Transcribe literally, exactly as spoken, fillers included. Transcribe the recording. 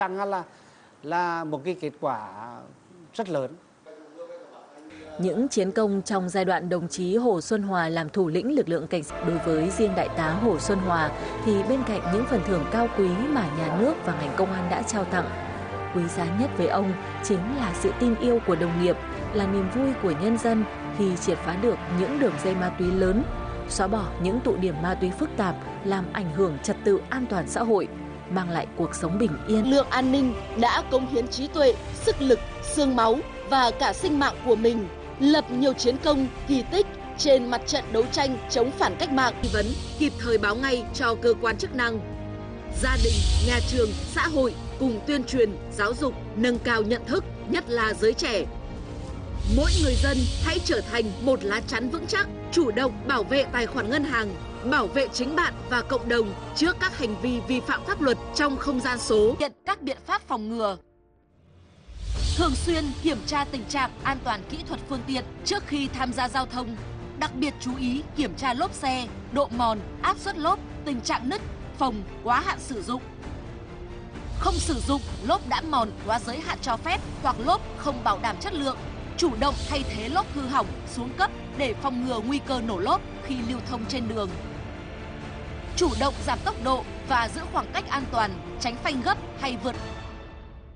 Rằng là là một cái kết quả rất lớn. Những chiến công trong giai đoạn đồng chí Hồ Xuân Hòa làm thủ lĩnh lực lượng cảnh sát, đối với riêng đại tá Hồ Xuân Hòa thì bên cạnh những phần thưởng cao quý mà nhà nước và ngành công an đã trao tặng, quý giá nhất với ông chính là sự tin yêu của đồng nghiệp, là niềm vui của nhân dân khi triệt phá được những đường dây ma túy lớn, xóa bỏ những tụ điểm ma túy phức tạp làm ảnh hưởng trật tự an toàn xã hội, mang lại cuộc sống bình yên. Lực lượng an ninh đã cống hiến trí tuệ, sức lực, xương máu và cả sinh mạng của mình, lập nhiều chiến công, kỳ tích trên mặt trận đấu tranh chống phản cách mạng. Nghi vấn kịp thời báo ngay cho cơ quan chức năng. Gia đình, nhà trường, xã hội cùng tuyên truyền, giáo dục, nâng cao nhận thức, nhất là giới trẻ. Mỗi người dân hãy trở thành một lá chắn vững chắc, chủ động bảo vệ tài khoản ngân hàng, bảo vệ chính bạn và cộng đồng trước các hành vi vi phạm pháp luật trong không gian số. Hiện các biện pháp phòng ngừa. Thường xuyên kiểm tra tình trạng an toàn kỹ thuật phương tiện trước khi tham gia giao thông. Đặc biệt chú ý kiểm tra lốp xe, độ mòn, áp suất lốp, tình trạng nứt, phồng, quá hạn sử dụng. Không sử dụng lốp đã mòn quá giới hạn cho phép hoặc lốp không bảo đảm chất lượng. Chủ động thay thế lốp hư hỏng, xuống cấp để phòng ngừa nguy cơ nổ lốp khi lưu thông trên đường. Chủ động giảm tốc độ và giữ khoảng cách an toàn, tránh phanh gấp hay vượt